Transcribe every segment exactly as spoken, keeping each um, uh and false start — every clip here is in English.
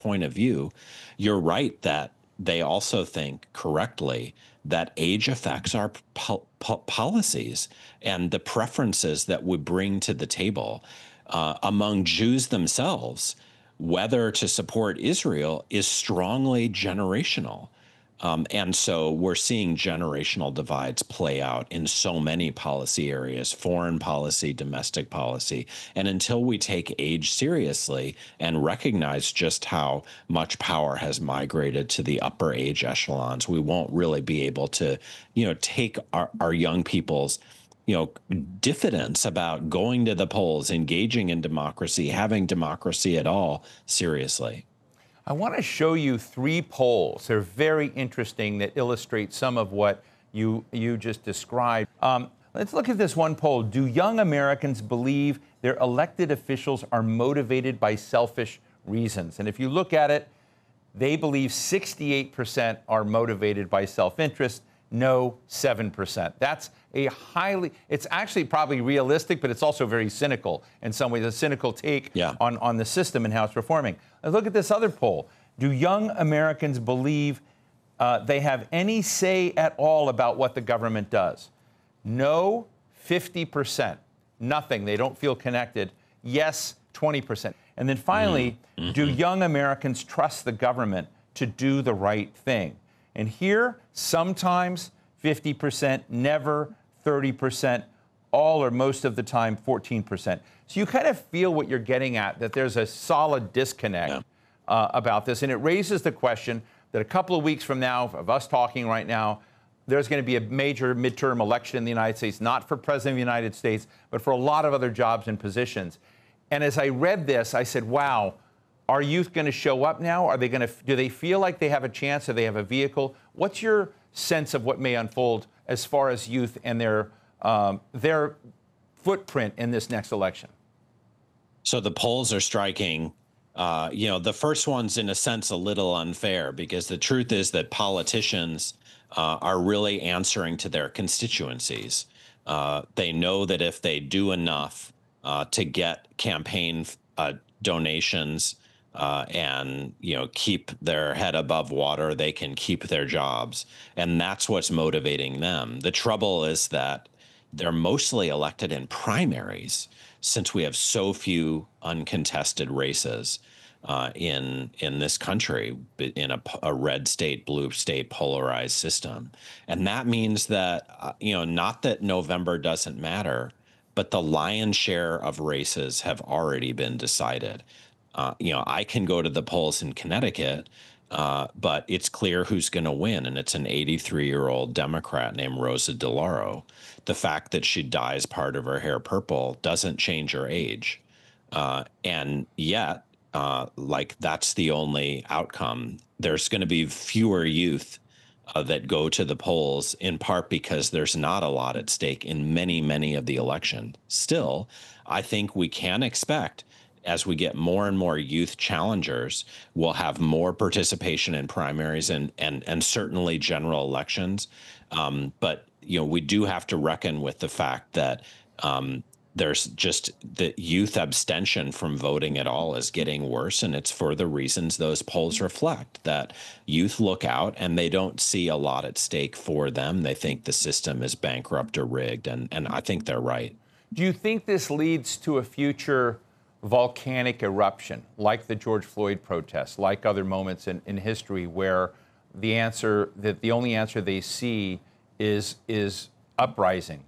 point of view, you're right that they also think correctly that age affects our po- po- policies and the preferences that we bring to the table uh, among Jews themselves. Whether to support Israel is strongly generational. Um, and so we're seeing generational divides play out in so many policy areas, foreign policy, domestic policy. And until we take age seriously and recognize just how much power has migrated to the upper age echelons, we won't really be able to, you know, take our, our young people's, you know, diffidence about going to the polls, engaging in democracy, having democracy at all seriously. I want to show you three polls. They're very interesting that illustrate some of what you you just described. Um, let's look at this one poll. Do young Americans believe their elected officials are motivated by selfish reasons? And if you look at it, they believe sixty-eight percent are motivated by self-interest. No, seven percent. That's a highly, it's actually probably realistic, but it's also very cynical in some ways, a cynical take yeah. on, on the system and how it's performing. Let's look at this other poll. Do young Americans believe uh, they have any say at all about what the government does? No, fifty percent. Nothing. They don't feel connected. Yes, twenty percent. And then finally, mm-hmm. do young Americans trust the government to do the right thing? And here, sometimes fifty percent, never thirty percent, all or most of the time fourteen percent. So you kind of feel what you're getting at, that there's a solid disconnect yeah. uh, about this. And it raises the question that a couple of weeks from now, of us talking right now, there's going to be a major midterm election in the United States, not for President of the United States, but for a lot of other jobs and positions. And as I read this, I said, wow, are youth going to show up now? Are they going to, do they feel like they have a chance? Do they have a vehicle? What's your sense of what may unfold as far as youth and their um, their footprint in this next election? So the polls are striking. Uh, you know, the first one's in a sense a little unfair because the truth is that politicians uh, are really answering to their constituencies. Uh, they know that if they do enough uh, to get campaign uh, donations uh, and, you know, keep their head above water, they can keep their jobs. And that's what's motivating them. The trouble is that they're mostly elected in primaries since we have so few uncontested races uh, in in this country, in a, a red state, blue state polarized system. And that means that, uh, you know, not that November doesn't matter, but the lion's share of races have already been decided. Uh, you know, I can go to the polls in Connecticut, uh, but it's clear who's going to win. And it's an eighty-three-year-old Democrat named Rosa DeLauro. The fact that she dyes part of her hair purple doesn't change her age. Uh, and yet, uh, like, that's the only outcome. There's going to be fewer youth uh, that go to the polls, in part because there's not a lot at stake in many, many of the elections. Still, I think we can expect, as we get more and more youth challengers, we'll have more participation in primaries and and and certainly general elections. Um, but you know, we do have to reckon with the fact that um, there's just the youth abstention from voting at all is getting worse, and it's for the reasons those polls reflect, that youth look out and they don't see a lot at stake for them. They think the system is bankrupt or rigged, and and I think they're right. Do you think this leads to a future volcanic eruption, like the George Floyd protests, like other moments in, in history where the answer, that the only answer they see is is uprising?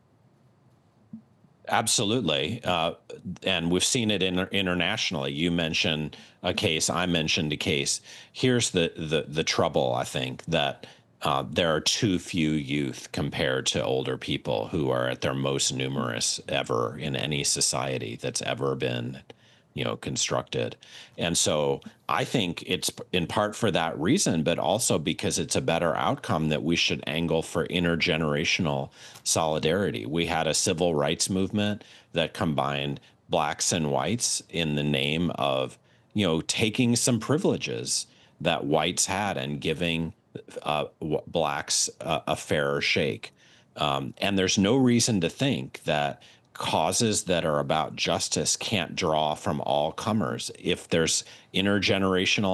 Absolutely. Uh, and we've seen it in, internationally. You mentioned a case, I mentioned a case. Here's the, the, the trouble, I think, that uh, there are too few youth compared to older people who are at their most numerous ever in any society that's ever been, you know, constructed. And so I think it's in part for that reason, but also because it's a better outcome that we should angle for intergenerational solidarity. We had a civil rights movement that combined blacks and whites in the name of, you know, taking some privileges that whites had and giving uh, blacks a, a fairer shake. Um, and there's no reason to think that causes that are about justice can't draw from all comers. If there's intergenerational